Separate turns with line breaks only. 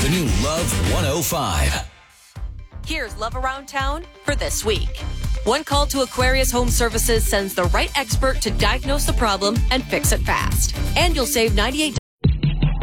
The new Love 105.
Here's Love Around Town for this week. One call to Aquarius Home Services sends the right expert to diagnose the problem and fix it fast. And you'll save $98